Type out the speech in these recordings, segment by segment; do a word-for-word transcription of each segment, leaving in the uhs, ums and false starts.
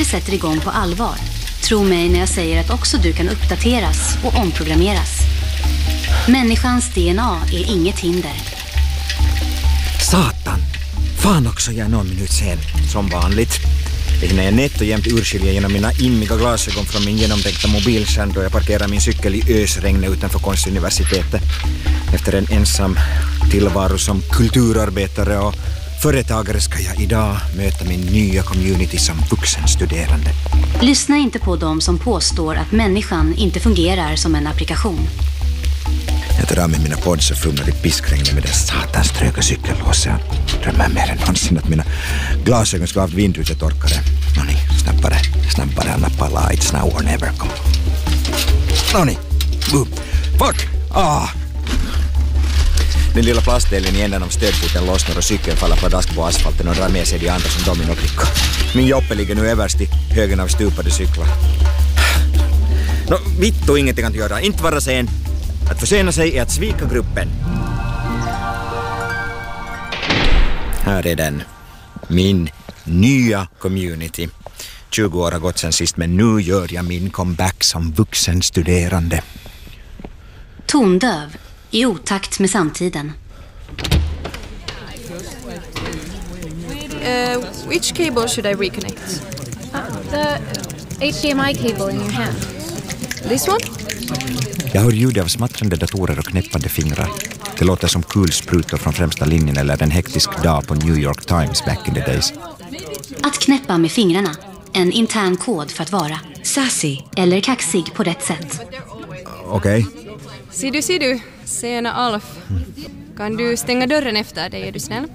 sätter igång på allvar. Tro mig när jag säger att också du kan uppdateras och omprogrammeras. Människans D N A är inget hinder. Satan! Fan också, jag är någon minut sen, som vanligt. Det hinner jag nätt och jämt urskilja genom mina immiga glasögon från min genomtänkta mobilskärm då jag parkerar min cykel i ösregnet utanför konstuniversitetet. Efter en ensam tillvaro som kulturarbetare och företagare ska jag idag möta min nya community som vuxenstuderande. Lyssna inte på dem som påstår att människan inte fungerar som en applikation. Jag tar av mig mina pods och fumlar i piskregnet med den satans tröga cykellåset. Jag drömmer mer än någonsin att mina glasögon ska ha haft vindrutetorkare. Nåni, snabbare, snabbare, alla palla, it's now or never, come on. Nåni, uh, fuck, ah! Den lilla plastdelen i änden av stödfoten lossnar och cykeln faller pladask på asfalten och drar med sig de andra som dominobrickor. Min joppe ligger nu överst i högen av stupade cyklar. Nå, vittu, ingenting att göra, inte vara sen. Att försena sig är att svika gruppen. Här är den. Min nya community. tjugo år har gått sedan sist, men nu gör jag min comeback som vuxenstuderande. Tondöv, i otakt med samtiden. Uh, which cable should I reconnect? Uh, the H D M I cable in your hand. This one? Jag hör ljud av smattrande datorer och knäppande fingrar. Det låter som kulsprutor från främsta linjen eller en hektisk dag på New York Times back in the days. Att knäppa med fingrarna. En intern kod för att vara sassy eller kaxig på rätt sätt. Okej. Okay. Ser du, ser du. Sena Alf. Kan du stänga dörren efter dig, är du snäll?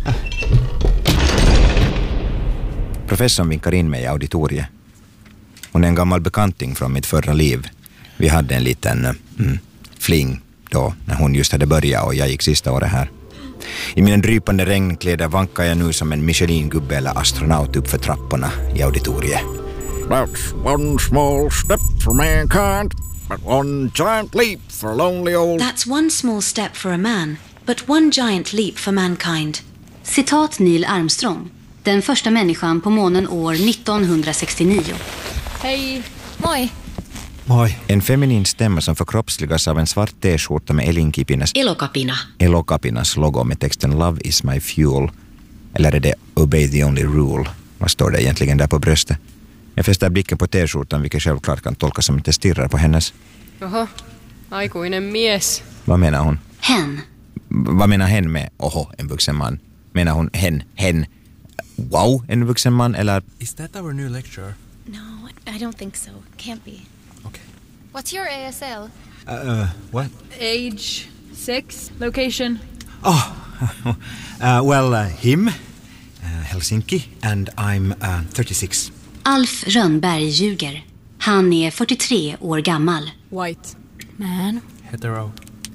Professorn vinkar in mig i auditoriet. Hon är en gammal bekanting från mitt förra liv. Vi hade en liten mm, fling då när hon just hade börjat och jag gick sista året här. I mina drypande regnkläder vankar jag nu som en Michelin-gubbe eller astronaut upp för trapporna i auditoriet. That's one small step for mankind, but one giant leap for lonely old... That's one small step for a man, but one giant leap for mankind. Citat Neil Armstrong, den första människan på månen år nittonhundrasextionio. Hej. Moi. Moi. En feminin stämma som förkroppsligas av en svart t-skjorta med Elinkipinas Elokapina. Elokapinas logo med texten Love is my fuel. Eller är det Obey the only rule? Vad står det egentligen där på bröstet? Jag fäster blicken på t-skjortan, vilket självklart kan tolkas som att jag stirrar på hennes. Oho, aikuinen mies. Vad menar hon? Hen. Vad menar hen med oho, en vuxen man? Menar hon hen, hen, wow, en vuxen man, eller... Is that our new lecturer? No, I don't think so. Can't be. Okay. What's your A S L? Uh, uh what? Age, sex, location. Oh, uh, well, uh, him, uh, Helsinki, and I'm uh, thirty-six. Alf Rönnberg ljuger. Han är fyrtiotre år gammal. White. Man. Hetero.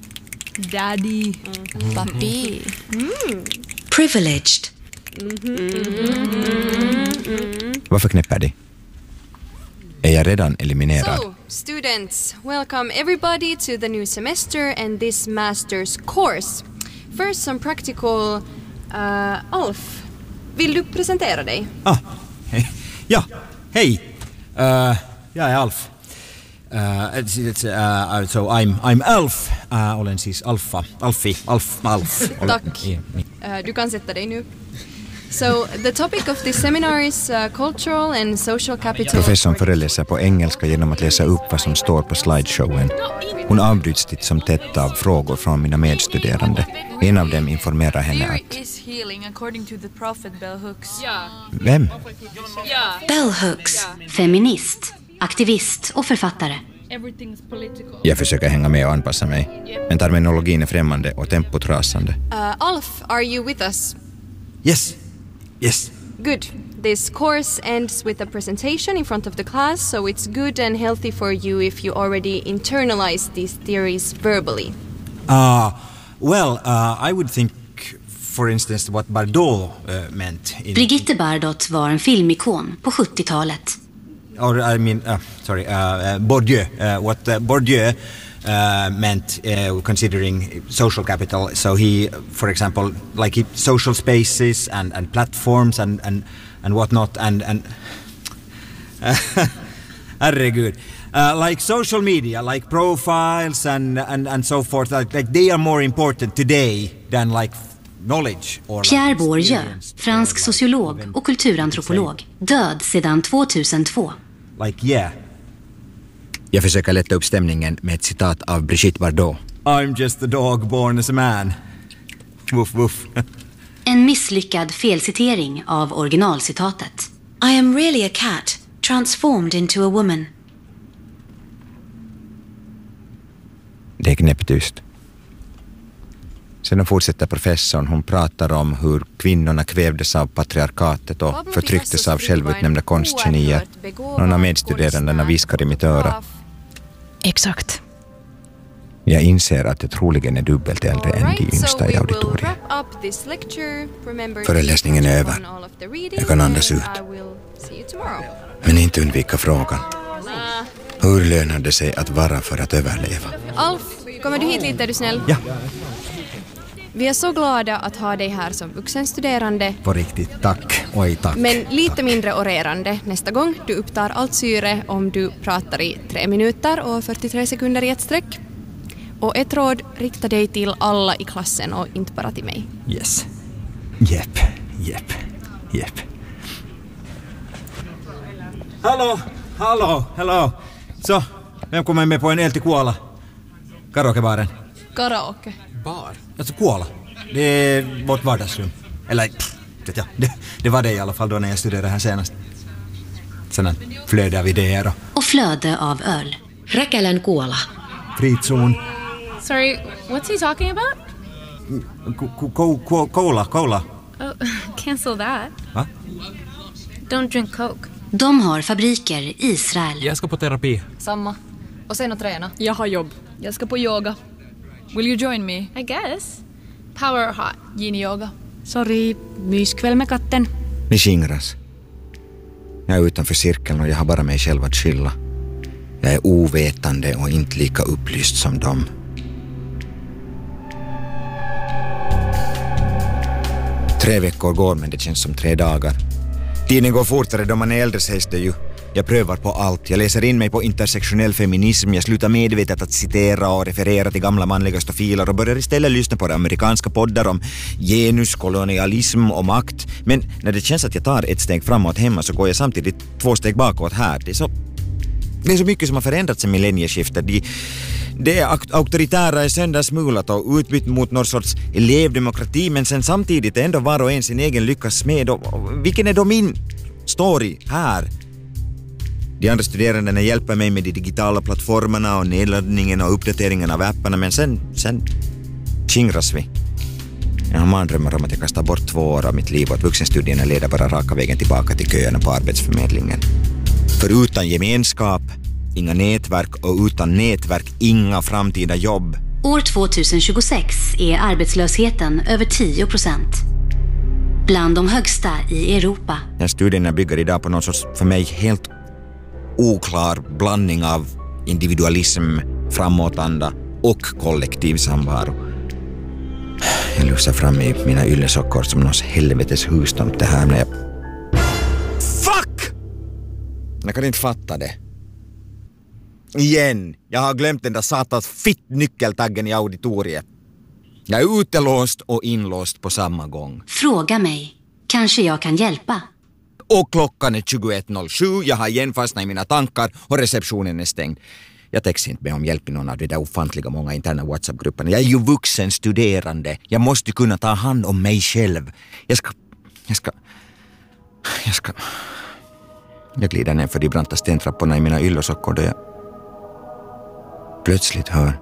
Daddy. Mm. Papi. Mm. Privileged. Mm-hmm. Mm-hmm. Varför knäpper de? Är jag redan eliminerad? So, students, welcome everybody to the new semester and this master's course. First, some practical... Uh, Alf, vill du presentera dig? Ah, hej. Ja, hej. Uh, jag är Alf. Uh, it's, it's, uh, so I'm, I'm Alf. Uh, olen siis Alfa. Alfi. Alf. Alf. Tack. Uh, du kan sätta dig nu. So, the topic of this seminar is uh, cultural and social capital. Professorn föreläser på engelska genom att läsa upp vad som står på slideshowen. Hon avbryts titt som tätt av frågor från mina medstuderande. En av dem informerar henne att... Vem? Bell Hooks, feminist, aktivist och författare. Jag försöker hänga med och anpassa mig. Men terminologin är främmande och tempot rasande. Uh, Alf, are you with us? Yes. Yes. Good. This course ends with a presentation in front of the class, so it's good and healthy for you if you already internalize these theories verbally. Uh, well, uh, I would think, for instance, what Bardot uh, meant. In, Brigitte Bardot var en filmikon på sjuttiotalet. Or, I mean, uh, sorry, uh, uh, Bourdieu. Uh, what uh, Bourdieu uh, meant, uh, considering social capital. So he, for example, like he, social spaces and, and platforms and, and, and whatnot. And, and Herregud. Uh, like social media, like profiles and, and, and so forth, like, like they are more important today than like knowledge. Or Pierre like Bourdieu, fransk sociolog och kulturantropolog, död sedan tvåtusentvå. Like, yeah. Jag försöker lätta upp stämningen med ett citat av Brigitte Bardot. I'm just a dog born as a man. Woof, woof. En misslyckad felcitering av originalcitatet. I am really a cat, transformed into a woman. Det är knäpptyst. Sedan fortsätter professorn. Hon pratar om hur kvinnorna kvävdes av patriarkatet och förtrycktes av självutnämnda konstgenier. Någon av medstuderandena viskar i mitt öra. Exakt. Jag inser att jag troligen är dubbelt äldre än de yngsta i auditoriet. Föreläsningen är över. Jag kan andas ut. Men inte undvika frågan. Hur lönar det sig att vara för att överleva? Alf, kommer du hit lite, är du snäll? Ja. Vi är så glada att ha dig här som vuxenstuderande. På riktigt, tack. Oj, tack. Men lite tack. mindre orerande nästa gång. Du upptar allt syre om du pratar i tre minuter och fyrtiotre sekunder i ett streck. Och ett råd, rikta dig till alla i klassen och inte bara till mig. Yes. Jepp, jepp, jepp. Hallå, hallå, hallå. Så, vem kommer med på en el till Kuola? Karaokebaren. Karaoke. Bar? Alltså Kuola. Det är vårt vardagsrum. Eller, vet jag, det, det var det i alla fall då när jag studerade här senast. Sen en flöde av idéer och... Och flöde av öl. Räkälän Kuola. Fritzon. Sorry, what's he talking about? Cola, cola. Oh, cancel that. Va? Don't drink Coke. De har fabriker i Israel. Jag ska på terapi. Samma. Och sen att träna. Jag har jobb. Jag ska på yoga. Will you join me? I guess. Power or hot? Yin-yoga. Sorry, myskväll med katten. Ni skingras. Jag är utanför cirkeln och jag har bara mig själv att skylla. Jag är ovetande och inte lika upplyst som dem. Tre veckor går, men det känns som tre dagar. Tiden går fortare då man är äldre, sägs det ju. Jag prövar på allt. Jag läser in mig på intersektionell feminism. Jag slutar medvetet att citera och referera till gamla manliga stofiler och börjar istället lyssna på amerikanska poddar om genus, kolonialism och makt. Men när det känns att jag tar ett steg framåt hemma så går jag samtidigt två steg bakåt här. Det är så, det är så mycket som har förändrats sedan millennieskiftet. De, det är auktoritära är söndagsmulat och utbytt mot någon sorts elevdemokrati, men sen samtidigt är ändå var och en sin egen lyckas med. Och, och, vilken är då min story här? De andra studerandena hjälper mig med de digitala plattformarna och nedladdningen och uppdateringen av apparna, men sen, sen skingras vi. Jag har mardrömmar om att jag kastar bort två år av mitt liv och att vuxenstudierna leder bara raka vägen tillbaka till köerna på arbetsförmedlingen. För utan gemenskap, inga nätverk, och utan nätverk, inga framtida jobb. År tjugohundratjugosex är arbetslösheten över tio procent. Bland de högsta i Europa. Den studierna bygger idag på någon sorts för mig helt oklar blandning av individualism, framåtanda och kollektiv samvaro. Jag lusar fram i mina yllesockor som någons helvetes hustomte här när jag... Fuck! Jag kan inte fatta det. Igen, jag har glömt den där satans fitt-nyckeltaggen i auditoriet. Jag är utelåst och inlåst på samma gång. Fråga mig. Kanske jag kan hjälpa. Och klockan är tjugoett noll sju, jag har igen fastnat i mina tankar och receptionen är stängd. Jag textar inte med om hjälp i någon av de där ofantliga många interna WhatsApp-grupperna. Jag är ju vuxen studerande. Jag måste kunna ta hand om mig själv. Jag ska... Jag ska... Jag ska... Jag glider ner för de branta stentrapporna i mina yllosockor då jag plötsligt hör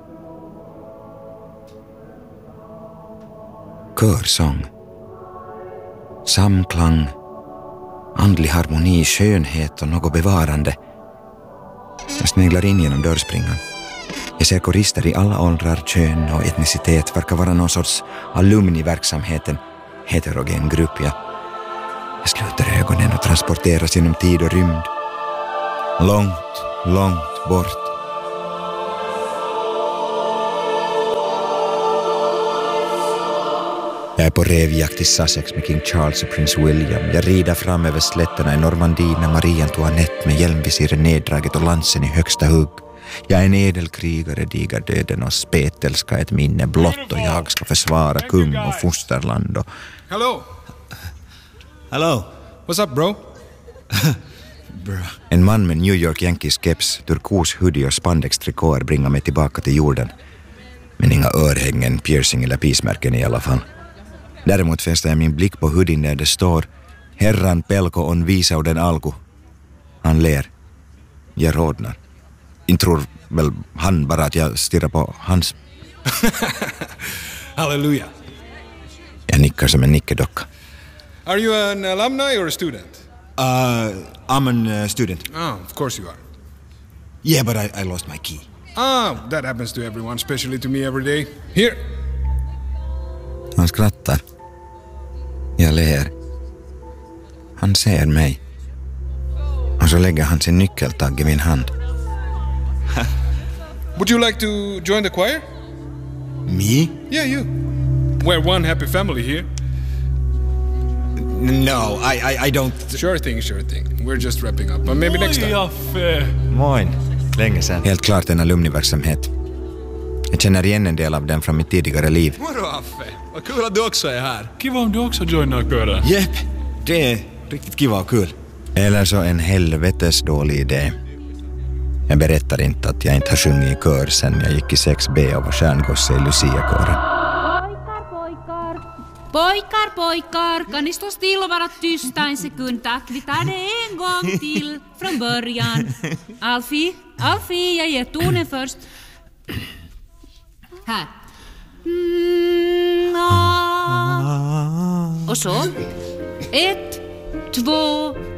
körsång, samklang, andlig harmoni, skönhet och något bevarande. Jag sneglar in genom dörrspringan. Jag ser korister i alla åldrar, kön och etnicitet. Verkar vara någon sorts alumniverksamheten. Heterogen grupp, ja. Jag sluter ögonen och transporteras genom tid och rymd. Långt, långt bort. Jag är på revjakt i Sussex med King Charles och prins William. Jag rider fram över slätterna i Normandie när Marie Antoinette med hjälmvisiret neddraget och lansen i högsta hugg. Jag är en edelkrigare, digar döden och spetälska ett minne blott och jag ska försvara kung och fosterland och... Hello. Hello. What's up, bro? Bro. En man med New York Yankees keps, turkos hoodie och spandex-trikåer bringar mig tillbaka till jorden. Men inga örhängen, piercing eller pismärken i alla fall. Däremot fäster jag min blick på hoodien där det står Herran pelko on viisauden alku. Han ler. Jag rodnar. Jag tror väl han bara att jag stirrar på hans. Halleluja. Jag nickar som en nickedocka. Are you an alumni or a student? Uh, I'm an uh, student. Oh, of course you are. Yeah, but I, I lost my key. Ah, that happens to everyone, especially to me every day. Here. Han skrattar. Jag ler. Han ser mig. Och så lägger han sin nyckeltagg i min hand. Would you like to join the choir? Me? Yeah, you. We're one happy family here. No, I, I, I don't... Sure thing, sure thing. We're just wrapping up, but maybe next time. Affe. Moin. Länge sedan. Helt klart en alumniverksamhet. Jag känner igen en del av den från mitt tidigare liv. Moro, Affe. Vad kul att du också är här. Kiva om du också joinar kören. Jepp, det är riktigt kiva och kul. Eller så en helvetes dålig idé. Jag berättar inte att jag inte har sjungit i kör sen jag gick i sex B och var stjärngosse i Lucia-kören. Pojkar, pojkar, kan ni stå still och vara tysta en sekund, tack. Vi tar det en gång till från början. Alfie, Alfie, jag ger tonen först. Här. Mm, ah. Och så. Ett, två,